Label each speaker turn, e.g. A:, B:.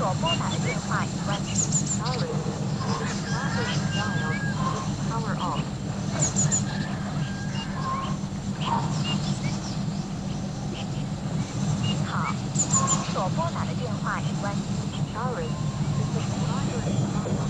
A: 所拨打的电话已关机。Sorry, the number you dialed is power off. 您好，您所拨打的电话已关机。Sorry, the number you dialed